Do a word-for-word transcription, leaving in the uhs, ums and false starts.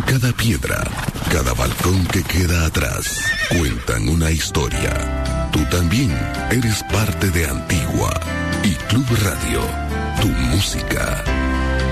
Cada piedra, cada balcón que queda atrás, cuentan una historia. Tú también eres parte de Antigua y Club Radio, tu música.